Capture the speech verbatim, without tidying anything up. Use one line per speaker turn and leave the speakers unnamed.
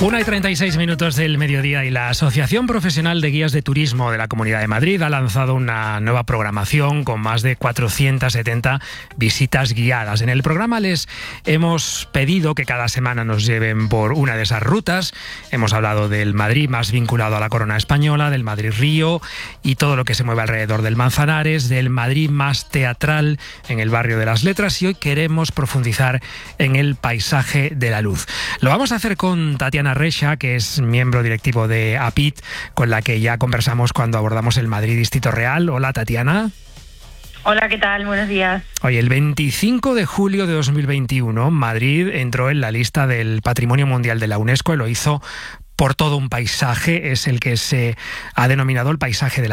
una y treinta y seis minutos del mediodía y la Asociación Profesional de Guías de Turismo de la Comunidad de Madrid ha lanzado una nueva programación con más de cuatrocientas setenta visitas guiadas. En el programa les hemos pedido que cada semana nos lleven por una de esas rutas. Hemos hablado del Madrid más vinculado a la corona española, del Madrid-Río y todo lo que se mueve alrededor del Manzanares, del Madrid más teatral en el barrio de las Letras, y hoy queremos profundizar en el paisaje de la luz. Lo vamos a hacer con Tatiana Reixa, que es miembro directivo de A P I T, con la que ya conversamos cuando abordamos el Madrid Distrito Real. Hola, Tatiana.
Hola, ¿qué tal? Buenos días.
Oye, el veinticinco de julio de dos mil veintiuno, Madrid entró en la lista del Patrimonio Mundial de la UNESCO y lo hizo por todo un paisaje. Es el que se ha denominado el paisaje de la